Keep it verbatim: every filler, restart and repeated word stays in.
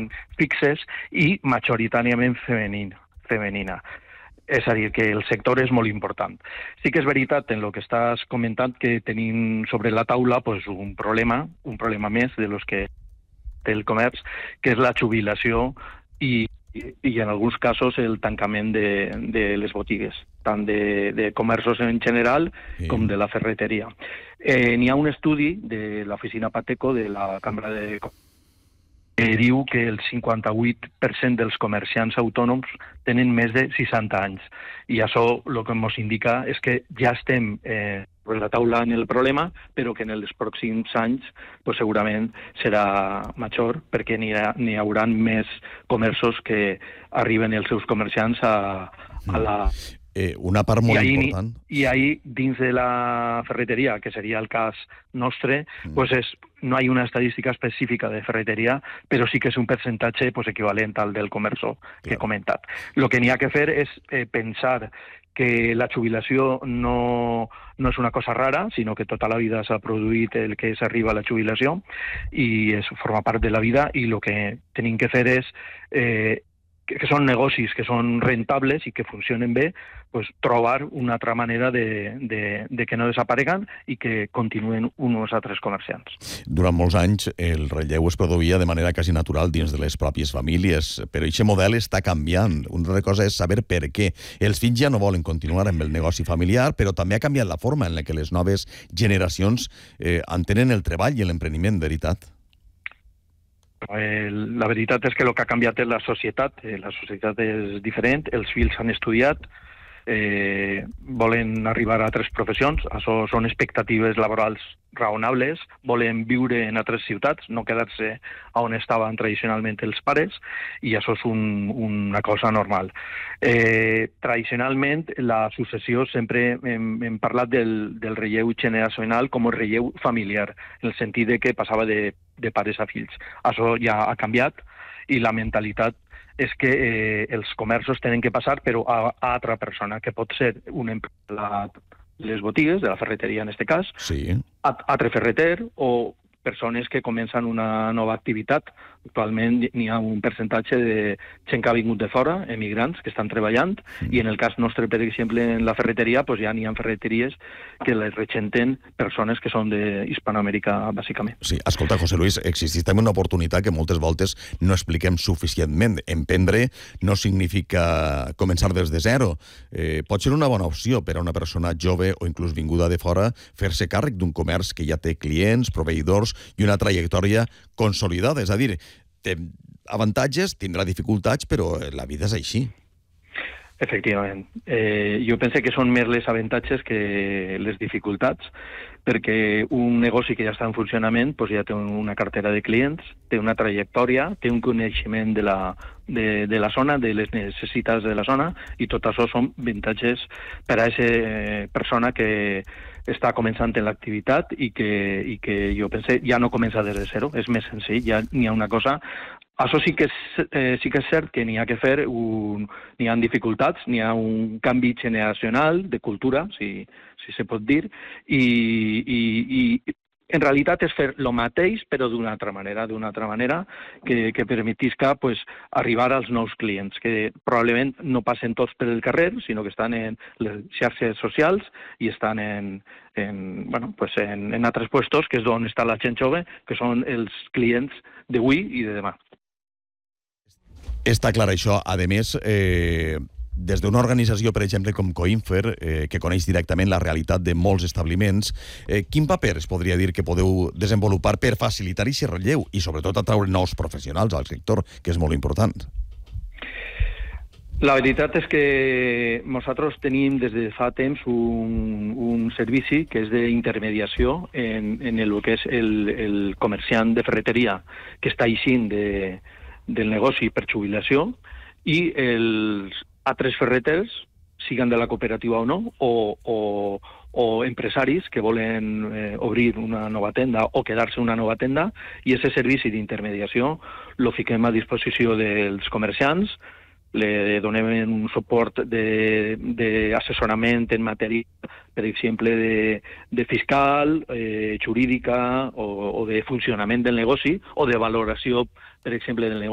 bastant fixes i majoritàriament femenina. femenina. És a dir, que el sector és molt important. Sí que és veritat en el que estàs comentant que tenim sobre la taula pues, un problema, un problema més de los que té el comerç, que és la jubilació i, i, i en alguns casos el tancament de, de les botigues, tant de, de comerços en general sí. com de la ferreteria. Eh, N'hi ha un estudi de l'oficina Pateco, de la Cambra de Comerç, que diu que el cinquanta-vuit per cent dels comerciants autònoms tenen més de seixanta anys. I això el que ens indica és que ja estem eh, sobre la taula en el problema, però que en els pròxims anys pues, segurament serà major, perquè n'hi ha, n'hi haurà més comerços que arriben els seus comerciants a, a la... Eh, una part molt I ahí, important. I ahí, dins de la ferreteria, que seria el cas nostre, mm. pues és, no hi ha una estadística específica de ferreteria, però sí que és un percentatge pues, equivalent al del comerço que he comentat. El que n'hi ha que fer és eh, pensar que la jubilació no, no és una cosa rara, sinó que tota la vida s'ha produït el que s'arriba a la jubilació i és, forma part de la vida, i el que tenim que fer és eh, que, que són negocis que són rentables i que funcionen bé, pues, trobar una altra manera de, de, de que no desapareguen i que continuen uns altres comerciants. Durant molts anys el relleu es produïa de manera quasi natural dins de les pròpies famílies, però aquest model està canviant. Una cosa és saber per què. Els fills ja no volen continuar amb el negoci familiar, però també ha canviat la forma en la que les noves generacions eh, entenen el treball i l'empreniment, veritat? Eh, la veritat és que el que ha canviat és la societat. Eh, la societat és diferent, els fills han estudiat, eh, volen arribar a altres professions, això són expectatives laborals raonables, volen viure en altres ciutats, no quedar-se on estaven tradicionalment els pares, i això és un, una cosa normal. Eh, tradicionalment, la successió, sempre hem, hem parlat del, del relleu generacional com a relleu familiar, en el sentit de que passava de, de pares a fills. Això ja ha canviat, i la mentalitat és que eh, els comerços tenen que passar però a, a altra persona, que pot ser un empleat de les botigues, de la ferreteria en aquest cas, sí. altre ferreter o persones que comencen una nova activitat. Actualment n'hi ha un percentatge de gent que ha vingut de fora, emigrants, que estan treballant, mm. i en el cas nostre, per exemple, en la ferreteria, pues ja n'hi ha ferreteries que les regenten persones que són d'Hispanoamèrica, bàsicament. Sí, escolta, José Luis, existeix també una oportunitat que moltes voltes no expliquem suficientment. Emprendre no significa començar des de zero. Eh, pot ser una bona opció per a una persona jove o inclús vinguda de fora fer-se càrrec d'un comerç que ja té clients, proveïdors i una trajectòria consolidada. És a dir, té avantatges, tindrà dificultats, però la vida és així. Efectivament. Eh, jo penso que són més les avantatges que les dificultats, perquè un negoci que ja està en funcionament pues ja té una cartera de clients, té una trajectòria, té un coneixement de la, de, de la zona, de les necessitats de la zona, i tot això són avantatges per a aquesta persona que està començant en l'activitat i que, i que jo pense ja no comença des de zero, és més senzill, ja n'hi ha una cosa. Això sí que és, eh, sí que és cert que n'hi ha que fer, un, n'hi ha dificultats, n'hi ha un canvi generacional de cultura, si, si se pot dir, i, i, i en realitat és fer el mateix, però d'una altra manera, d'una altra manera que, que permetisca pues, arribar als nous clients, que probablement no passen tots per el carrer, sinó que estan en les xarxes socials i estan en, en, bueno, pues en, en altres puestos, que és on està la gent jove, que són els clients d'avui i de demà. Està clar això. A més, eh, des d'una organització, per exemple, com Coinfer, eh, que coneix directament la realitat de molts establiments, eh, quin paper es podria dir que podeu desenvolupar per facilitar aquest relleu i, sobretot, atraure nous professionals al sector, que és molt important? La veritat és que nosaltres tenim des de fa temps un, un servici que és d'intermediació en, en el que és el, el comerciant de ferreteria que està eixint de, del negoci per jubilació, i els altres ferreters, siguin de la cooperativa o no, o, o, o empresaris que volen eh, obrir una nova tenda o quedar-se una nova tenda, i aquest servici d'intermediació lo fiquem a disposició dels comerciants, le donem un suport d'assessorament en matèria, per exemple, de, de fiscal, eh, jurídica o, o de funcionament del negoci o de valoració, per exemple, del negoci.